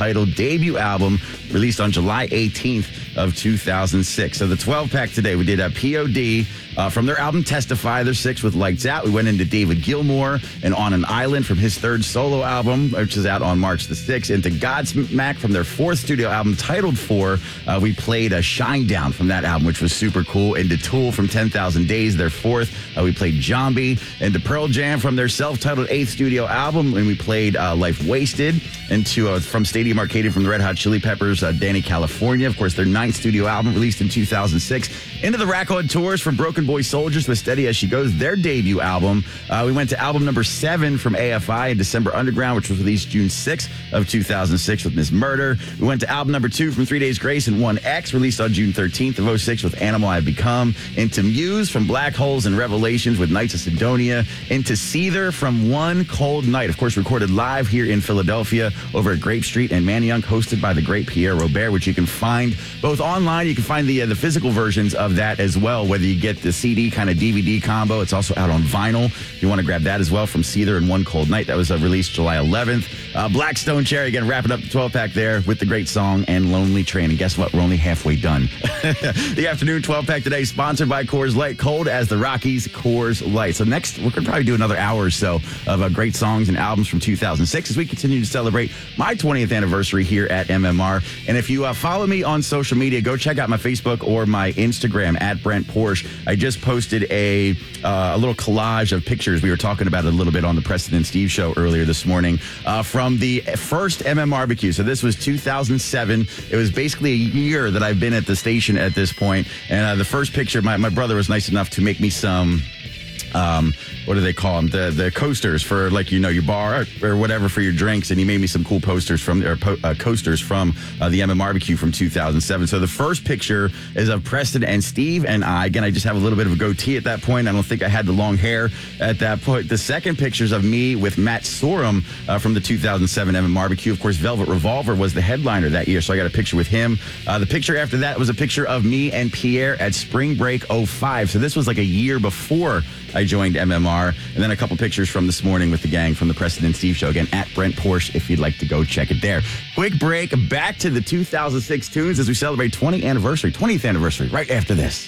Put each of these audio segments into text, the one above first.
self-titled debut album released on July 18th of 2006. So the 12-pack today, we did a POD from their album Testify, their 6 with Lights Out. We went into David Gilmour and On an Island from his 3rd solo album, which is out on March the 6th. Into Godsmack from their 4th studio album titled 4. We played a Shinedown from that album, which was super cool. Into Tool from 10,000 Days, their 4th. We played Zombie. Into Pearl Jam from their self-titled 8th studio album, and we played Life Wasted. Into from Stadium Arcadium from the Red Hot Chili Peppers, Danny California, of course, their 9th studio album released in 2006. Into the Rack-On Tours from Broken Boy Soldiers with Steady As She Goes, their debut album. We went to album number 7 from AFI and December Underground, which was released June 6th of 2006 with Miss Murder. We went to album number 2 from 3 Days Grace and 1X, released on June 13th of 06 with Animal I've Become. Into Muse from Black Holes and Revelations with Knights of Sidonia. Into Seether from One Cold Night, of course, recorded live here in Philadelphia over at Grape Street and Manayunk, hosted by the great Pierre Robert, which you can find both online. You can find the physical versions of that as well, whether you get the CD kind of DVD combo. It's also out on vinyl if you want to grab that as well, from Seether and One Cold Night. That was released July 11th. Blackstone Cherry, again, wrapping up the 12-pack there with the great song and Lonely Train. And guess what? We're only halfway done. The afternoon 12-pack today, sponsored by Coors Light, cold as the Rockies, Coors Light. So next, we're going to probably do another hour or so of great songs and albums from 2006 as we continue to celebrate my 20th anniversary here at MMR. And if you follow me on social media, go check out my Facebook or my Instagram at Brent Porsche. I just posted a little collage of pictures. We were talking about it a little bit on the Preston and Steve show earlier this morning from the first MMRBQ. So this was 2007. It was basically a year that I've been at the station at this point. And the first picture, my brother was nice enough to make me some... what do they call them? The coasters for, like, your bar or whatever for your drinks. And he made me some cool posters from coasters from the MMRBQ from 2007. So the first picture is of Preston and Steve and I. Again, I just have a little bit of a goatee at that point. I don't think I had the long hair at that point. The second picture is of me with Matt Sorum from the 2007 MMRBQ. Of course, Velvet Revolver was the headliner that year, so I got a picture with him. The picture after that was a picture of me and Pierre at Spring Break 05. So this was like a year before I joined MMR. And then a couple pictures from this morning with the gang from the Preston and Steve show. Again, at Brent Porsche, if you'd like to go check it there. Quick break. Back to the 2006 tunes as we celebrate 20th anniversary, right after this.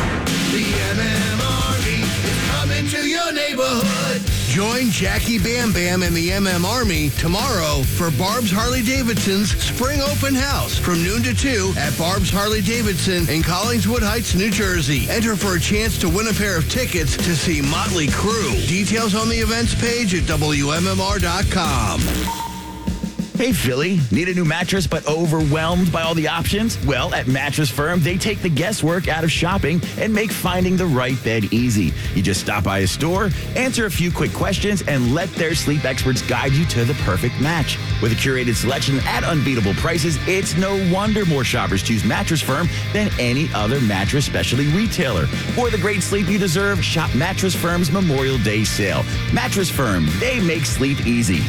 The MMRB is coming to your neighborhood. Join Jackie Bam Bam and the MM Army tomorrow for Barb's Harley-Davidson's Spring Open House from noon to 2 at Barb's Harley-Davidson in Collingswood Heights, New Jersey. Enter for a chance to win a pair of tickets to see Motley Crue. Details on the events page at WMMR.com. Hey, Philly, need a new mattress but overwhelmed by all the options? Well, at Mattress Firm, they take the guesswork out of shopping and make finding the right bed easy. You just stop by a store, answer a few quick questions, and let their sleep experts guide you to the perfect match. With a curated selection at unbeatable prices, it's no wonder more shoppers choose Mattress Firm than any other mattress specialty retailer. For the great sleep you deserve, shop Mattress Firm's Memorial Day sale. Mattress Firm, they make sleep easy.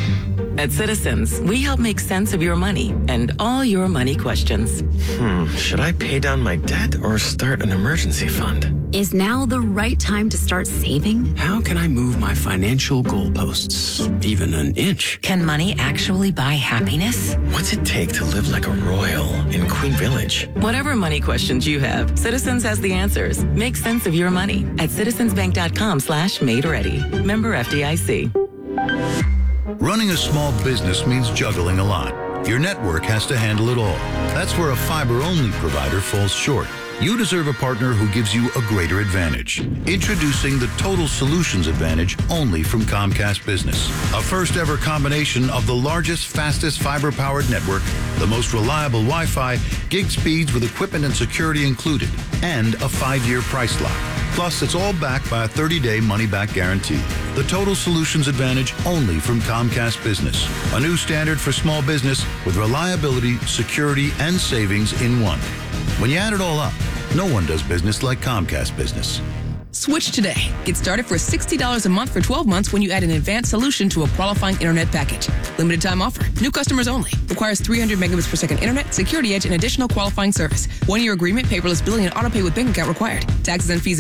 At Citizens, we help make sense of your money and all your money questions. Should I pay down my debt or start an emergency fund? Is now the right time to start saving? How can I move my financial goalposts even an inch? Can money actually buy happiness? What's it take to live like a royal in Queen Village? Whatever money questions you have, Citizens has the answers. Make sense of your money at citizensbank.com/made-ready. Member FDIC. Running a small business means juggling a lot. Your network has to handle it all. That's where a fiber-only provider falls short. You deserve a partner who gives you a greater advantage. Introducing the Total Solutions Advantage only from Comcast Business. A first-ever combination of the largest, fastest fiber-powered network, the most reliable Wi-Fi, gig speeds with equipment and security included, and a 5-year price lock. Plus, it's all backed by a 30-day money-back guarantee. The Total Solutions Advantage only from Comcast Business. A new standard for small business with reliability, security, and savings in one. When you add it all up, no one does business like Comcast Business. Switch today. Get started for $60 a month for 12 months when you add an advanced solution to a qualifying internet package. Limited time offer. New customers only. Requires 300 megabits per second internet, security edge, and additional qualifying service. 1-year agreement, paperless billing, and auto pay with bank account required. Taxes and fees extra.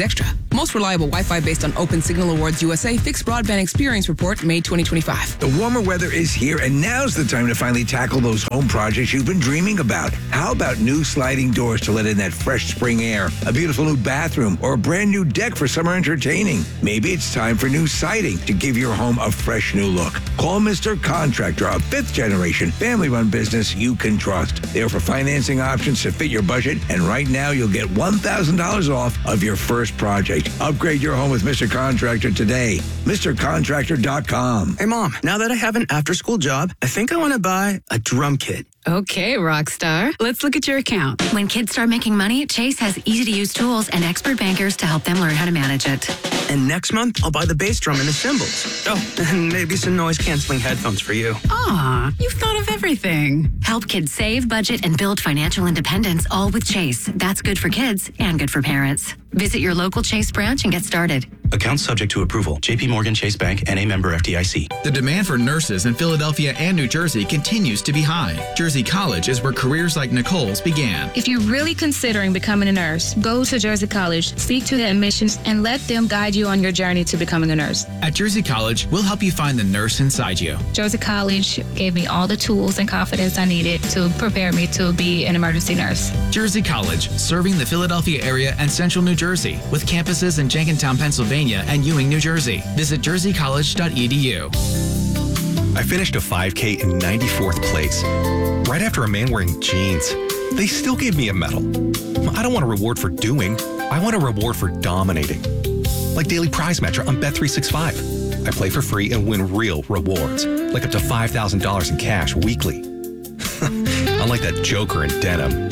Most reliable Wi-Fi based on Open Signal Awards USA Fixed Broadband Experience Report, May 2025. The warmer weather is here, and now's the time to finally tackle those home projects you've been dreaming about. How about new sliding doors to let in that fresh spring air, a beautiful new bathroom, or a brand new deck for summer entertaining? Maybe it's time for new siding to give your home a fresh new look. Call Mr. Contractor, a fifth-generation, family-run business you can trust. They offer financing options to fit your budget, and right now you'll get $1,000 off of your first project. Upgrade your home with Mr. Contractor today. MrContractor.com. Hey, Mom, now that I have an after-school job, I think I want to buy a drum kit. Okay, Rockstar. Let's look at your account. When kids start making money, Chase has easy-to-use tools and expert bankers to help them learn how to manage it. And next month, I'll buy the bass drum and the cymbals. Oh, and maybe some noise-canceling headphones for you. Aw, you've thought of everything. Help kids save, budget, and build financial independence, all with Chase. That's good for kids and good for parents. Visit your local Chase branch and get started. Account subject to approval. JP Morgan Chase Bank and a member FDIC. The demand for nurses in Philadelphia and New Jersey continues to be high. Jersey College is where careers like Nicole's began. If you're really considering becoming a nurse, go to Jersey College, speak to the admissions, and let them guide you on your journey to becoming a nurse. At Jersey College, we'll help you find the nurse inside you. Jersey College gave me all the tools and confidence I needed to prepare me to be an emergency nurse. Jersey College, serving the Philadelphia area and central New Jersey, with campuses in Jenkintown, Pennsylvania, and Ewing, New Jersey. Visit jerseycollege.edu. I finished a 5K in 94th place, right after a man wearing jeans. They still gave me a medal. I don't want a reward for doing. I want a reward for dominating. Like Daily Prize Matcher on Bet365. I play for free and win real rewards, like up to $5,000 in cash weekly. Unlike that joker in denim.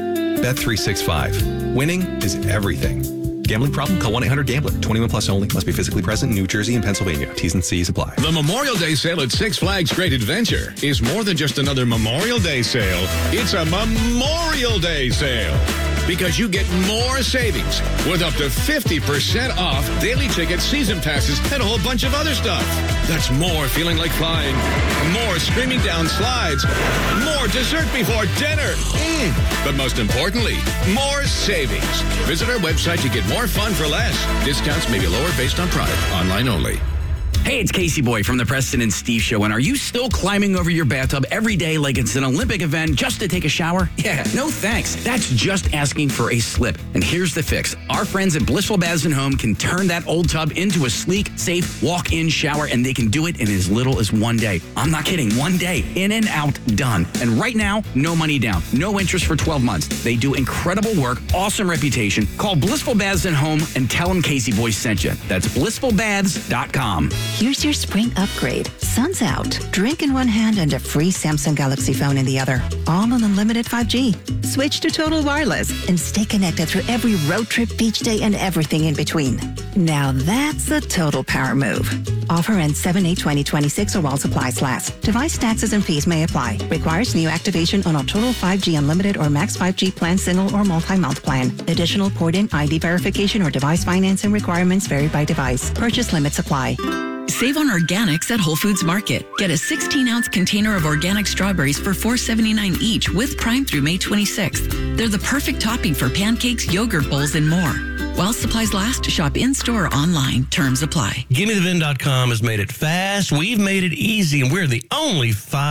Bet365. Winning is everything. Gambling problem? Call 1-800-GAMBLER. 21 plus only. Must be physically present in New Jersey and Pennsylvania. T's and C's apply. The Memorial Day sale at Six Flags Great Adventure is more than just another Memorial Day sale. It's a Memorial Day sale. Because you get more savings with up to 50% off daily tickets, season passes, and a whole bunch of other stuff. That's more feeling like flying, more screaming down slides, more dessert before dinner. But most importantly, more savings. Visit our website to get more fun for less. Discounts may be lower based on product. Online only. Hey, it's Casey Boy from the Preston and Steve Show. And are you still climbing over your bathtub every day like it's an Olympic event just to take a shower? Yeah, no thanks. That's just asking for a slip. And here's the fix. Our friends at Blissful Baths and Home can turn that old tub into a sleek, safe walk-in shower, and they can do it in as little as 1 day. I'm not kidding. 1 day. In and out, done. And right now, no money down. No interest for 12 months. They do incredible work, awesome reputation. Call Blissful Baths and Home and tell them Casey Boy sent you. That's blissfulbaths.com. Here's your spring upgrade. Sun's out. Drink in one hand and a free Samsung Galaxy phone in the other. All on unlimited 5G. Switch to Total Wireless and stay connected through every road trip, beach day, and everything in between. Now that's a total power move. Offer ends 7/8/2026 or while supplies last. Device taxes and fees may apply. Requires new activation on a Total 5G Unlimited or Max 5G plan, single or multi-month plan. Additional port-in ID verification or device financing requirements vary by device. Purchase limits apply. Save on organics at Whole Foods Market. Get a 16-ounce container of organic strawberries for $4.79 each with Prime through May 26th. They're the perfect topping for pancakes, yogurt bowls, and more. While supplies last, shop in-store or online. Terms apply. GimmeTheVin.com has made it fast. We've made it easy, and we're the only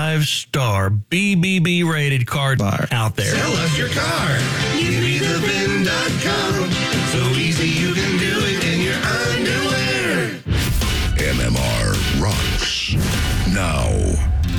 5-star BBB rated car buyer out there. Sell us your car. GimmeTheVin.com.